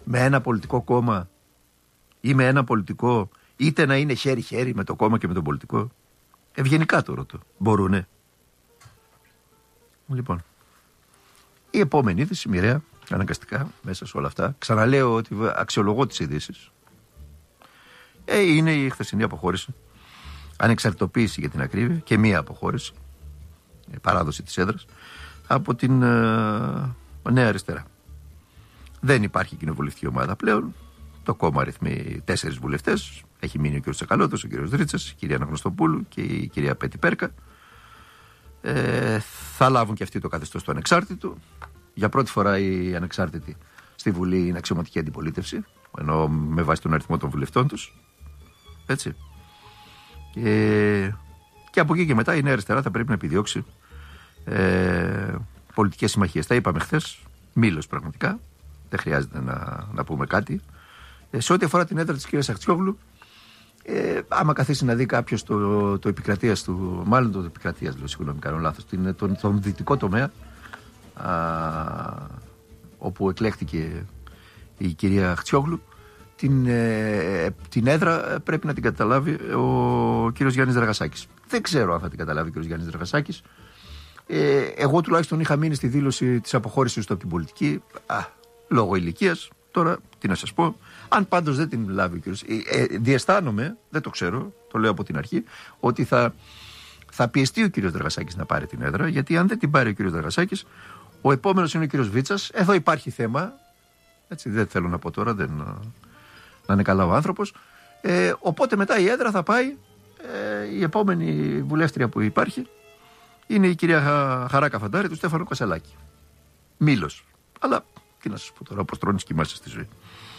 με ένα πολιτικό κόμμα ή με ένα πολιτικό, είτε να είναι χέρι-χέρι με το κόμμα και με τον πολιτικό. Ευγενικά το ρωτώ. Μπορούνε? Λοιπόν, η επόμενη είδηση, μοιραία, αναγκαστικά, μέσα σε όλα αυτά, ξαναλέω ότι αξιολογώ τις ειδήσεις, είναι η χθεσινή αποχώρηση, ανεξαρτητοποίηση για την ακρίβεια και μία αποχώρηση, παράδοση της έδρας, από την Νέα Αριστερά. Δεν υπάρχει κοινοβουλευτική ομάδα πλέον. Το κόμμα αριθμεί 4 βουλευτές. Έχει μείνει ο κ. Τσακαλώτος, ο κ. Δρίτσας, η κυρία Αναγνωστοπούλου και η κυρία Πέτη Πέρκα. Θα λάβουν και αυτοί το καθεστώς του ανεξάρτητου. Για πρώτη φορά οι ανεξάρτητοι στη Βουλή είναι αξιωματική αντιπολίτευση, ενώ με βάση τον αριθμό των βουλευτών τους. Έτσι. Και από εκεί και μετά η Νέα Αριστερά θα πρέπει να επιδιώξει πολιτικές συμμαχίες. Τα είπαμε χθες, μήλος πραγματικά. Δεν χρειάζεται να πούμε κάτι. Σε ό,τι αφορά την έδρα της κυρίας Αχτσιόγλου, άμα καθίσει να δει κάποιος το επικρατείας του, μάλλον το επικρατείας, λέω, συγγνώμη, κάνω λάθος, τον δυτικό τομέα, όπου εκλέχθηκε η κυρία Αχτσιόγλου, την έδρα πρέπει να την καταλάβει ο κύριος Γιάννης Δραγασάκης. Δεν ξέρω αν θα την καταλάβει ο κύριος Γιάννης Δραγασάκης. Εγώ τουλάχιστον είχα μείνει στη δήλωση της αποχώρησης του από την πολιτική, λόγω ηλικίας. Τώρα, τι να σας πω. Αν πάντως δεν την λάβει ο κύριος, διαισθάνομαι, δεν το ξέρω, το λέω από την αρχή, ότι θα πιεστεί ο κύριος Δραγασάκης να πάρει την έδρα, γιατί αν δεν την πάρει ο κύριος Δραγασάκης, ο επόμενος είναι ο κύριος Βίτσας. Εδώ υπάρχει θέμα. Έτσι, δεν θέλω να πω τώρα, να είναι καλά ο άνθρωπος. Οπότε μετά η έδρα θα πάει, η επόμενη βουλεύτρια που υπάρχει είναι η κυρία Χαρά Φαντάρη του Στέφανου Κασελάκη. Μήλος. Αλλά τι να σας πω τώρα, όπως τρώνεις κοιμάσαι στη ζωή.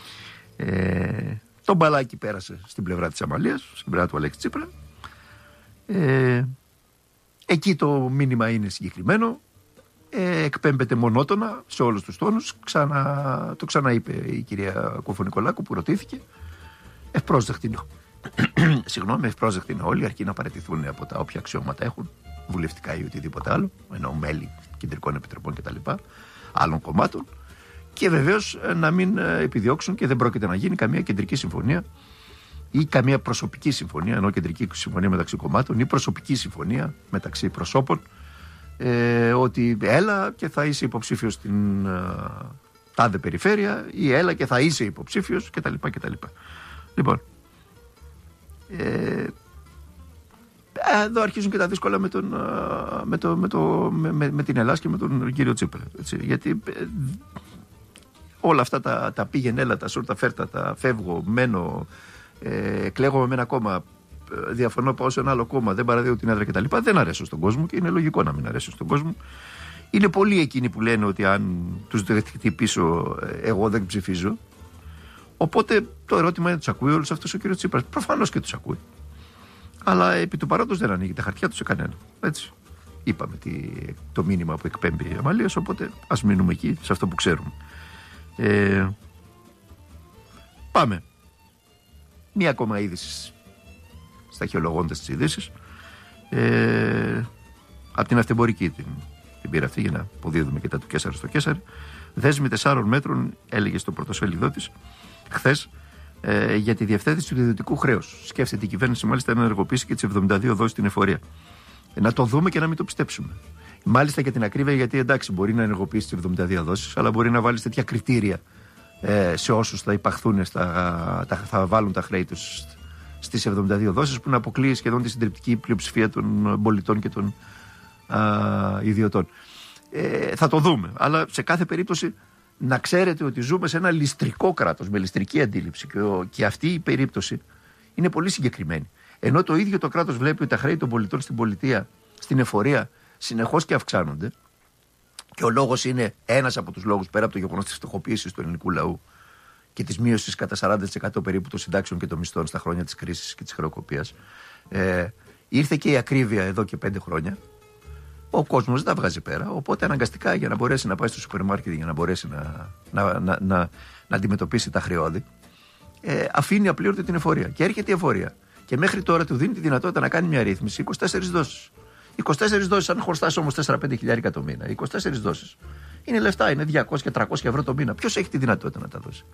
Το μπαλάκι πέρασε στην πλευρά της Αμαλίας, στην πλευρά του Αλέξη Τσίπρα. Εκεί το μήνυμα είναι συγκεκριμένο. Εκπέμπεται μονότονα σε όλους τους τόνους. Το ξαναείπε η κυρία Κοφωνικολάκου που ρωτήθηκε. Ευπρόσδεκτη είναι όλοι, αρκεί να παραιτηθούν από τα όποια αξιώματα έχουν, βουλευτικά ή οτιδήποτε άλλο, ενώ μέλη κεντρικών επιτροπών κτλ. Άλλων κομμάτων. Και βεβαίως να μην επιδιώξουν, και δεν πρόκειται να γίνει καμία κεντρική συμφωνία ή καμία προσωπική συμφωνία, ενώ κεντρική συμφωνία μεταξύ κομμάτων ή προσωπική συμφωνία μεταξύ προσώπων, ότι έλα και θα είσαι υποψήφιος στην τάδε περιφέρεια ή έλα και θα είσαι υποψήφιος κτλ. Λοιπόν, εδώ αρχίζουν και τα δύσκολα με την Ελλάδα και με τον κύριο Τσίπρα. Έτσι, γιατί όλα αυτά τα πήγαινε, έλα, τα σούρτα φέρτα, τα φεύγω, μένω, εκλέγομαι με ένα κόμμα, διαφωνώ, πάω σε ένα άλλο κόμμα, δεν παραδέω την έδρα κτλ. Δεν αρέσουν στον κόσμο και είναι λογικό να μην αρέσουν στον κόσμο. Είναι πολλοί εκείνοι που λένε ότι αν τους δεχτεί πίσω, εγώ δεν ψηφίζω. Οπότε το ερώτημα είναι, τους ακούει όλους αυτούς ο κύριος Τσίπρας? Προφανώς και τους ακούει. Αλλά επί του παρόντος δεν ανοίγει τα χαρτιά του σε κανένα. Έτσι. Είπαμε το μήνυμα που εκπέμπει η Αμαλίας, οπότε ας μείνουμε εκεί, σε αυτό που ξέρουμε. Πάμε. Μία ακόμα είδηση, σταχυολογώντας τις ειδήσεις. Από την αυτεμπορική την πήρα αυτή για να αποδίδουμε και τα του Κέσσαρα στο Κέσσαρι. Δέσμη 4 μέτρων, έλεγε στο πρωτοσέλιδό της χθες, για τη διευθέτηση του ιδιωτικού χρέους. Σκέφτεται η κυβέρνηση μάλιστα να ενεργοποιήσει και τις 72 δόσεις στην εφορία. Να το δούμε και να μην το πιστέψουμε. Μάλιστα για την ακρίβεια, γιατί εντάξει, μπορεί να ενεργοποιήσει τις 72 δόσεις, αλλά μπορεί να βάλει τέτοια κριτήρια σε όσους θα υπαχθούν, θα βάλουν τα χρέη τους στις 72 δόσεις, που να αποκλείει σχεδόν τη συντριπτική πλειοψηφία των πολιτών και των ιδιωτών. Θα το δούμε. Αλλά σε κάθε περίπτωση να ξέρετε ότι ζούμε σε ένα ληστρικό κράτος, με ληστρική αντίληψη, και αυτή η περίπτωση είναι πολύ συγκεκριμένη. Ενώ το ίδιο το κράτος βλέπει ότι τα χρέη των πολιτών στην πολιτεία, στην εφορία, συνεχώς και αυξάνονται, και ο λόγος είναι ένας από τους λόγους, πέρα από το γεγονός της φτωχοποίησης του ελληνικού λαού και της μείωσης κατά 40% περίπου των συντάξεων και των μισθών στα χρόνια της κρίσης και της χρεοκοπίας, ήρθε και η ακρίβεια εδώ και 5 χρόνια. Ο κόσμος δεν τα βγάζει πέρα, οπότε αναγκαστικά για να μπορέσει να πάει στο σούπερ μάρκετ, για να μπορέσει να αντιμετωπίσει τα χρεώδη, αφήνει απλήρωτη την εφορία. Και έρχεται η εφορία και μέχρι τώρα του δίνει τη δυνατότητα να κάνει μια ρύθμιση 24 δόσεις. 24 δόσεις, αν χρωστάς όμως 4-5 χιλιάρικα το μήνα, 24 δόσεις είναι λεφτά, είναι 200 και 300 ευρώ το μήνα. Ποιος έχει τη δυνατότητα να τα δώσει?